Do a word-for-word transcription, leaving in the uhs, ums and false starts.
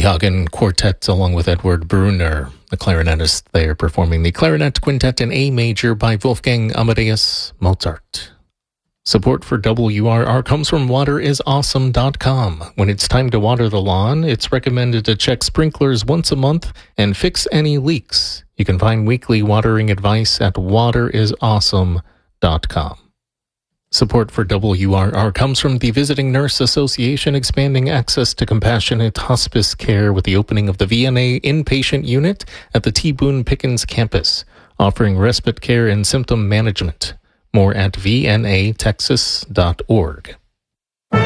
Hagen Quartet along with Edward Brunner, the clarinetist there, performing the Clarinet Quintet in A major by Wolfgang Amadeus Mozart. Support for W R R comes from water is awesome dot com. When it's time to water the lawn, it's recommended to check sprinklers once a month and fix any leaks. You can find weekly watering advice at water is awesome dot com. Support for W R R comes from the Visiting Nurse Association, expanding access to compassionate hospice care with the opening of the V N A inpatient unit at the T. Boone Pickens campus, offering respite care and symptom management. More at V N A Texas dot org.